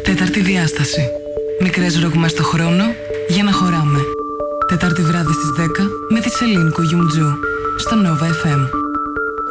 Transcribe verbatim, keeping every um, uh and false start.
Τέταρτη διάσταση. Μικρές ρογμές στο χρόνο για να χωράμε. Τετάρτη βράδυ στις δέκα με τη Σελήνη Κουγιουμτζού στο Nova εφ εμ.